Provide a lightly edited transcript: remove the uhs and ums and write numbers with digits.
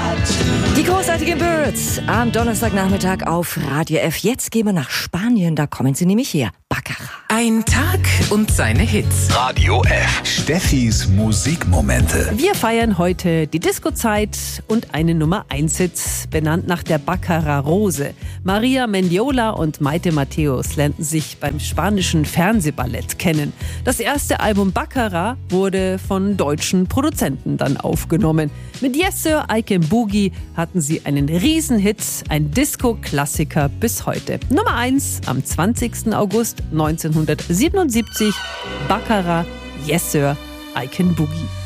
Die großartigen Birds am Donnerstagnachmittag auf Radio F. Jetzt gehen wir nach Spanien, da kommen sie nämlich her. Baccarat. Ein Tag und seine Hits. Radio F. Steffis Musikmomente. Wir feiern heute die Disco-Zeit und einen Nummer-1-Hit, benannt nach der Baccarat-Rose. Maria Mendiola und Maite Matthäus lernten sich beim spanischen Fernsehballett kennen. Das erste Album Baccarat wurde von deutschen Produzenten dann aufgenommen. Mit Yes Sir, I Can Boogie hatten sie einen Riesenhit, ein Disco-Klassiker bis heute. Nummer 1 am 20. August 1977, Baccarat, Yes Sir, I Can Boogie.